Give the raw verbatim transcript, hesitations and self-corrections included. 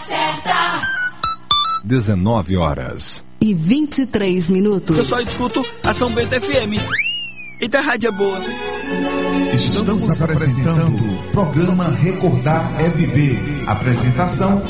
certa. dezenove horas e vinte e três minutos. Eu só escuto a São Bento F M. Eita, rádio é boa. Estamos apresentando o programa Recordar é Viver. Apresentação